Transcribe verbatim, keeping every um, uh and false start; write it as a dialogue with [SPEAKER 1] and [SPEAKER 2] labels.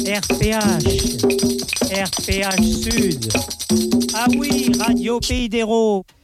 [SPEAKER 1] R P H, R P H Sud. Ah oui, Radio Pays d'Hérault.